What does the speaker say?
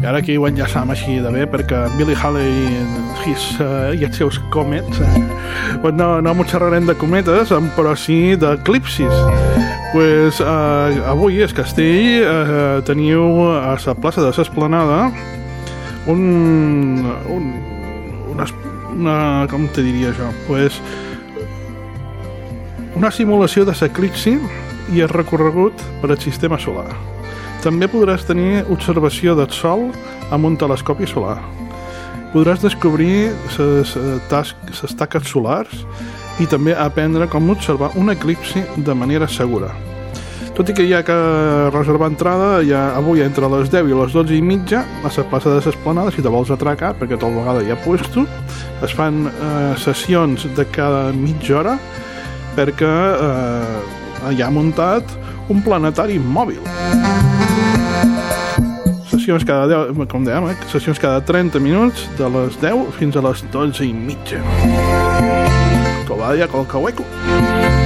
ara aquí ho enllaçam així de bé, perquè Billy Haley i els seus comets, pues no xerrarem de cometes, però sí d'eclipsis. Pues, avui a Castell teniu a la plaça de l'Esplanada com te diria jo? Pues, una simulació de l'eclipsi i el recorregut per al sistema solar. També podràs tenir observació del Sol amb un telescopi solar. Podràs descobrir les taques solars i també aprendre com observar un eclipsi de manera segura. Tot i que hi ha que reservar entrada, avui entre les 10 i les 12 i mitja a la plaça de l'Esplanada, si te vols atracar, perquè tal vegada hi ha puesto, es fan sessions de cada mitja hora perquè hi ha muntat un planetari mòbil. Sessions cada 10, com dèiem, sessions cada 30 minuts de les 10 fins a les 12 i mitja. Covalla, colca hueco.